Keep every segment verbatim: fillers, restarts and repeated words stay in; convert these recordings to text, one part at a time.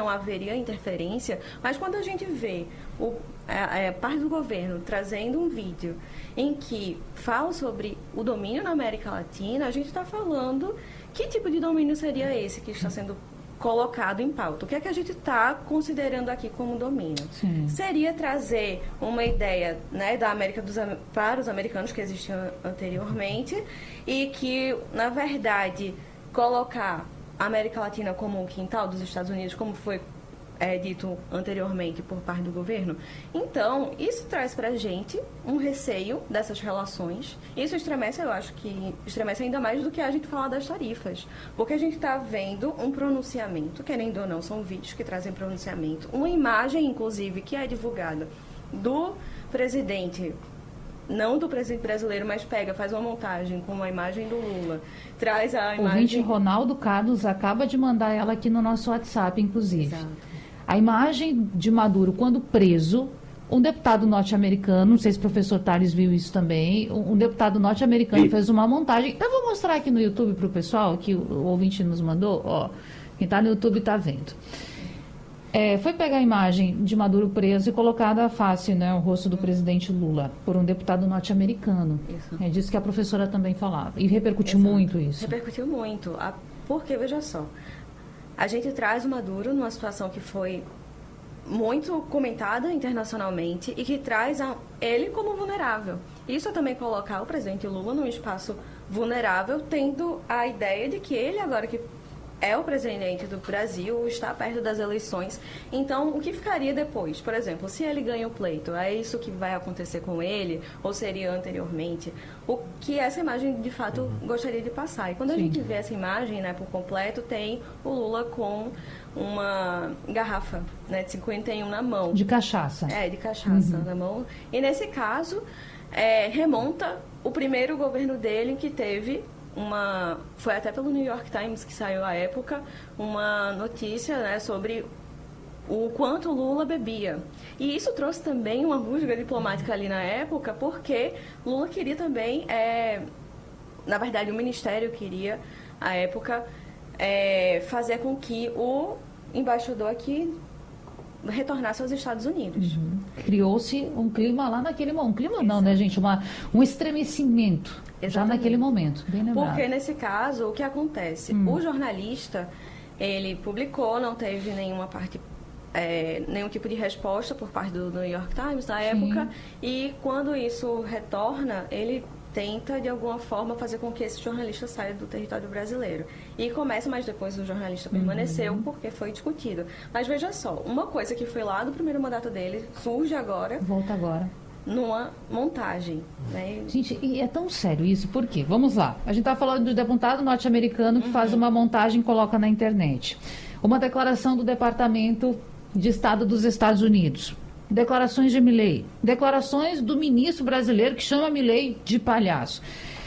não haveria interferência, mas quando a gente vê o, a, a parte do governo trazendo um vídeo em que fala sobre o domínio na América Latina, a gente está falando que tipo de domínio seria esse que está sendo colocado em pauta. O que é que a gente está considerando aqui como domínio? Sim. Seria trazer uma ideia, né, da América dos, para os americanos que existiam anteriormente e que, na verdade, colocar a América Latina como um quintal dos Estados Unidos, como foi é, dito anteriormente por parte do governo. Então, isso traz para a gente um receio dessas relações. Isso estremece, eu acho que estremece ainda mais do que a gente falar das tarifas. Porque a gente está vendo um pronunciamento, querendo ou não, são vídeos que trazem pronunciamento, uma imagem, inclusive, que é divulgada do presidente, não do presidente brasileiro, mas pega, faz uma montagem com uma imagem do Lula, traz a imagem... O ouvinte Ronaldo Carlos acaba de mandar ela aqui no nosso WhatsApp, inclusive. Exato. A imagem de Maduro, quando preso, um deputado norte-americano, não sei se o professor Tales viu isso também, um, um deputado norte-americano e... fez uma montagem. Eu vou mostrar aqui no YouTube para o pessoal, que o, o ouvinte nos mandou, ó, quem está no YouTube está vendo. É, foi pegar a imagem de Maduro preso e colocada a face, né, o rosto do presidente Lula, por um deputado norte-americano. É disso que a professora também falava. E repercutiu Exato. muito isso. Repercutiu muito, porque, veja só, a gente traz o Maduro numa situação que foi muito comentada internacionalmente e que traz a, ele como vulnerável. Isso é também colocar o presidente Lula num espaço vulnerável, tendo a ideia de que ele agora que é o presidente do Brasil, está perto das eleições. Então, o que ficaria depois? Por exemplo, se ele ganha o pleito, é isso que vai acontecer com ele? Ou seria anteriormente? O que essa imagem, de fato, uhum. gostaria de passar. E quando Sim. a gente vê essa imagem, né, por completo, tem o Lula com uma garrafa, né, de cinquenta e um na mão. De cachaça. É, de cachaça uhum. na mão. E, nesse caso, é, remonta o primeiro governo dele que teve... Uma, foi até pelo New York Times que saiu à época uma notícia, né, sobre o quanto Lula bebia. E isso trouxe também uma rusga diplomática ali na época, porque Lula queria também, é, na verdade o Ministério queria, à época, é, fazer com que o embaixador aqui retornasse aos Estados Unidos. Uhum. Criou-se um clima lá naquele momento. Um clima Exato. não, né, gente? Uma, um estremecimento. Exatamente. Já naquele momento, bem lembrado. Porque nesse caso, o que acontece? Hum. O jornalista, ele publicou, não teve nenhuma parte, é, nenhum tipo de resposta por parte do New York Times na Sim. época, e quando isso retorna, ele tenta, de alguma forma, fazer com que esse jornalista saia do território brasileiro. E começa, mas depois o jornalista permaneceu uhum. porque foi discutido. Mas veja só, uma coisa que foi lá do primeiro mandato dele, surge agora... Volta agora. Numa montagem. Né? Gente, e é tão sério isso, por quê? Vamos lá. A gente está falando do deputado norte-americano que uhum. faz uma montagem e coloca na internet. Uma declaração do Departamento de Estado dos Estados Unidos. Declarações de Milei. Declarações do ministro brasileiro que chama Milei de palhaço.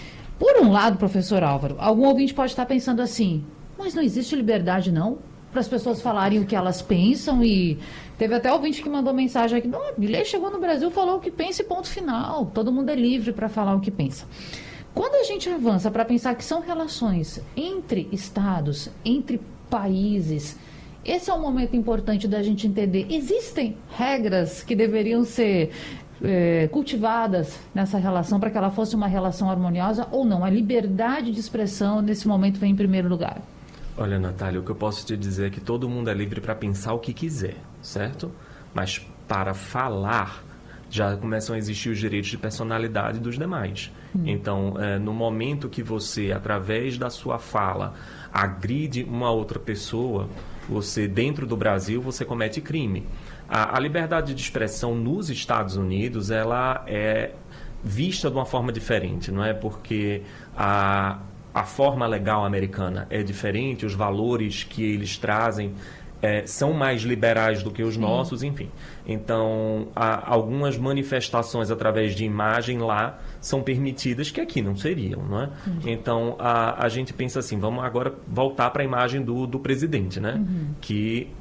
Por um lado, professor Álvaro, algum ouvinte pode estar pensando assim, mas não existe liberdade, não? Para as pessoas falarem o que elas pensam e... Teve até ouvinte que mandou mensagem aqui, não, Milei chegou no Brasil, falou o que pensa e ponto final. Todo mundo é livre para falar o que pensa. Quando a gente avança para pensar que são relações entre estados, entre países, esse é um momento importante da gente entender. Existem regras que deveriam ser é, cultivadas nessa relação para que ela fosse uma relação harmoniosa ou não? A liberdade de expressão nesse momento vem em primeiro lugar. Olha, Natália, o que eu posso te dizer é que todo mundo é livre para pensar o que quiser, certo? Mas para falar, já começam a existir os direitos de personalidade dos demais. Hum. Então, é, no momento que você, através da sua fala, agride uma outra pessoa, você, dentro do Brasil, você comete crime. A, a liberdade de expressão nos Estados Unidos, ela é vista de uma forma diferente, não é? Porque a... a forma legal americana é diferente, os valores que eles trazem é, são mais liberais do que os Sim. nossos, enfim. Então, há algumas manifestações através de imagem lá são permitidas que aqui não seriam, não é? Uhum. Então, a, a gente pensa assim, vamos agora voltar para a imagem do, do presidente, né? Uhum. Que,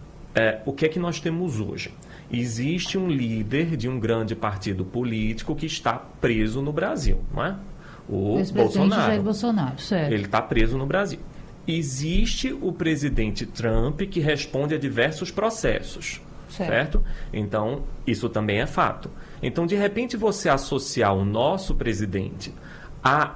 é, o que é que nós temos hoje? Existe um líder de um grande partido político que está preso no Brasil, não é? O Bolsonaro. Jair Bolsonaro, certo. Ele está preso no Brasil. existe o presidente Trump que responde a diversos processos, certo? certo? Então, isso também é fato. Então, de repente, você associar o nosso presidente a